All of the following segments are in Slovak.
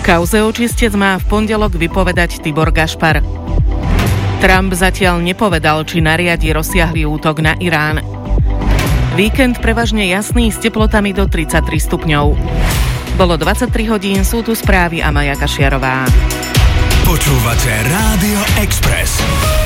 kauze očistec má v pondelok vypovedať Tibor Gašpar. Trump zatiaľ nepovedal, či nariadi rozsiahly útok na Irán. Víkend prevažne jasný s teplotami do 33 stupňov. Bolo 23 hodín, sú tu správy a Maja Kašiarová. Počúvate Rádio Express.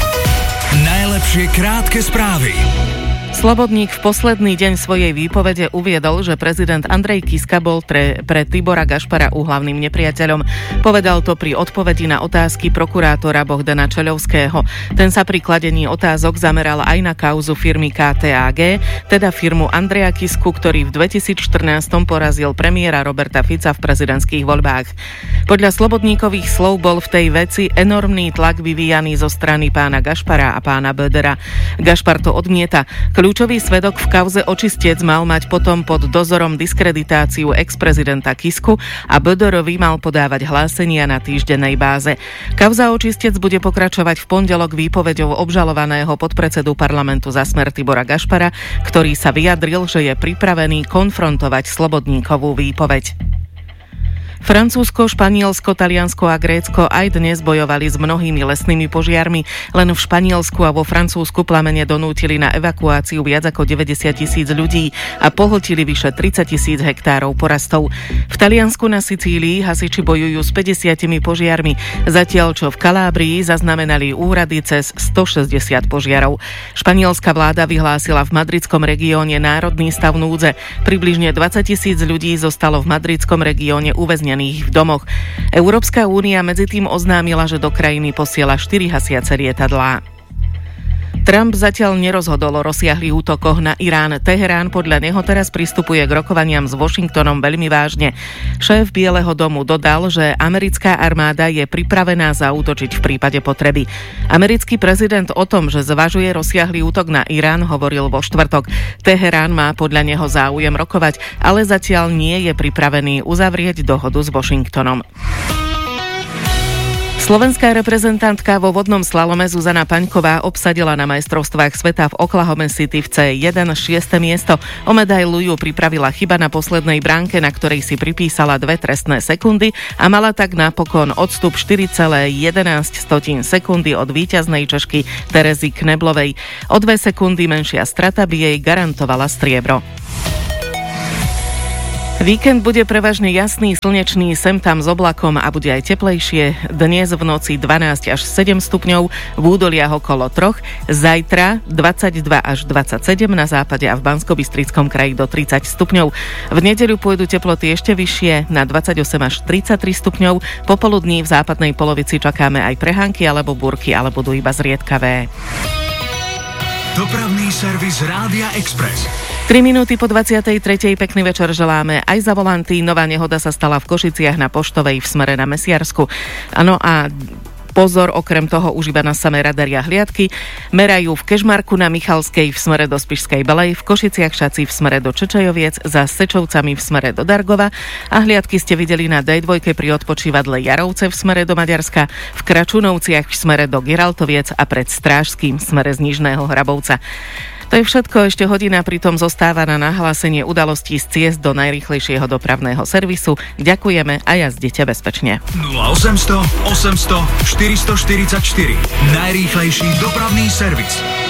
Najlepšie krátke správy. Slobodník v posledný deň svojej výpovede uviedol, že prezident Andrej Kiska bol pre Tibora Gašpara úhlavným nepriateľom. Povedal to pri odpovedi na otázky prokurátora Bohdana Čeľovského. Ten sa pri kladení otázok zameral aj na kauzu firmy KTAG, teda firmu Andreja Kisku, ktorý v 2014 porazil premiéra Roberta Fica v prezidentských voľbách. Podľa Slobodníkových slov bol v tej veci enormný tlak vyvíjaný zo strany pána Gašpara a pána Bödera. Gašpar to odmieta. Kľúčový svedok v kauze očistec mal mať potom pod dozorom diskreditáciu ex-prezidenta Kisku a Böderovi mal podávať hlásenia na týždennej báze. Kauza očistec bude pokračovať v pondelok výpoveďou obžalovaného podpredsedu parlamentu za Smer Tibora Gašpara, ktorý sa vyjadril, že je pripravený konfrontovať Slobodníkovú výpoveď. Francúzsko, Španielsko, Taliansko a Grécko aj dnes bojovali s mnohými lesnými požiarmi. Len v Španielsku a vo Francúzsku plamene donútili na evakuáciu viac ako 90,000 ľudí a pohltili vyše 30,000 hektárov porastov. V Taliansku na Sicílii hasiči bojujú s 50 požiarmi, zatiaľ čo v Kalábrii zaznamenali úrady cez 160 požiarov. Španielská vláda vyhlásila v madridskom regióne národný stav núdze. Približne 20,000 ľudí zostalo v madridskom regióne uväznených v domoch. Európska únia medzitým oznámila, že do krajiny posiela 4 hasiace lietadlá. Trump zatiaľ nerozhodol o rozsiahlych útokoch na Irán. Teherán podľa neho teraz pristupuje k rokovaniam s Washingtonom veľmi vážne. Šéf Bieleho domu dodal, že americká armáda je pripravená zaútočiť v prípade potreby. Americký prezident o tom, že zvažuje rozsiahly útok na Irán, hovoril vo štvrtok. Teherán má podľa neho záujem rokovať, ale zatiaľ nie je pripravený uzavrieť dohodu s Washingtonom. Slovenská reprezentantka vo vodnom slalome Zuzana Paňková obsadila na majstrovstvách sveta v Oklahoma City v C1 6. miesto. O medailu ju pripravila chyba na poslednej bránke, na ktorej si pripísala 2 trestné sekundy a mala tak napokon odstup 4,11 sekundy od víťaznej Češky Terezy Kneblovej. O 2 sekundy menšia strata by jej garantovala striebro. Víkend bude prevažne jasný, slnečný, sem tam s oblakom a bude aj teplejšie. Dnes v noci 12 až 7 stupňov, v údoliach okolo 3, zajtra 22 až 27, na západe a v Banskobystrickom kraji do 30 stupňov. V nedeľu pôjdu teploty ešte vyššie, na 28 až 33 stupňov. Popoludní v západnej polovici čakáme aj prehánky alebo búrky, ale budú iba zriedkavé. Dopravný servis Rádia Express. 3 minúty po 23. Pekný večer želáme aj za volanty. Nová nehoda sa stala v Košiciach na Poštovej v smere na Mesiarsku. Áno a pozor, okrem toho už iba na samé radary a hliadky. Merajú v Kežmarku na Michalskej v smere do Spišskej Belej, v Košiciach Šaci v smere do Čečajoviec, za Sečovcami v smere do Dargova a hliadky ste videli na D2 pri odpočívadle Jarovce v smere do Maďarska, v Kračunovciach v smere do Giraltoviec a pred Strážským v smere z Nižného Hrabovca. To je všetko, ešte hodina pritom zostáva na nahlásenie udalostí z ciest do najrýchlejšieho dopravného servisu. Ďakujeme a jazdite bezpečne. 0800 800 444. Najrýchlejší dopravný servis.